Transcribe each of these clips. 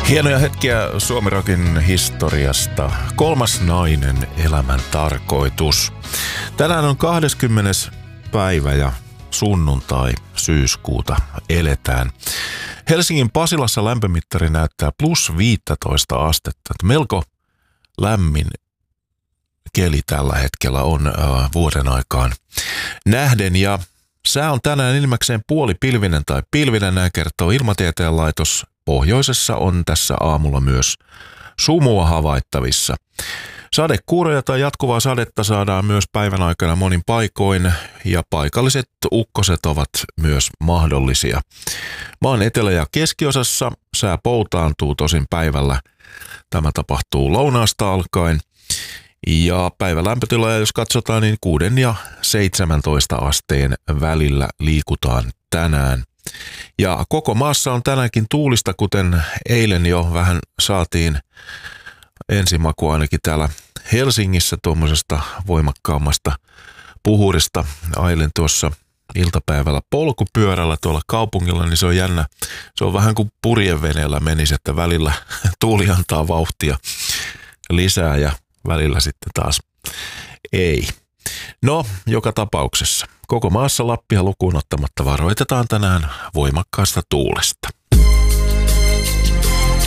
Hienoja hetkiä Suomi-rockin historiasta. 3. nainen, elämän tarkoitus. Tänään on 20. päivä ja sunnuntai syyskuuta eletään. Helsingin Pasilassa lämpömittari näyttää plus 15 astetta. Melko lämmin keli tällä hetkellä on vuoden aikaan nähden, ja sää on tänään enimmäkseen puolipilvinen tai pilvinen, näin kertoo Ilmatieteen laitos. Pohjoisessa on tässä aamulla myös sumua havaittavissa. Sadekuuroja tai jatkuvaa sadetta saadaan myös päivän aikana monin paikoin, ja paikalliset ukkoset ovat myös mahdollisia. Maan etelä- ja keskiosassa sää poutaantuu tosin päivällä. Tämä tapahtuu lounaasta alkaen. Ja päivän lämpötiloja, jos katsotaan, niin 6 ja 17 asteen välillä liikutaan tänään. Ja koko maassa on tänäänkin tuulista, kuten eilen jo vähän saatiin ensimaku ainakin täällä Helsingissä tuommoisesta voimakkaammasta puhurista. Ailen tuossa iltapäivällä polkupyörällä tuolla kaupungilla, niin se on jännä. Se on vähän kuin purjeveneellä menisi, että välillä tuuli antaa vauhtia lisää ja välillä sitten taas ei. No, joka tapauksessa. Koko maassa Lappia lukuun ottamatta varoitetaan tänään voimakkaasta tuulesta.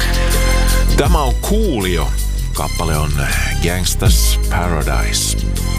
Tämä on Coolio. Kappale on Gangsta's Paradise.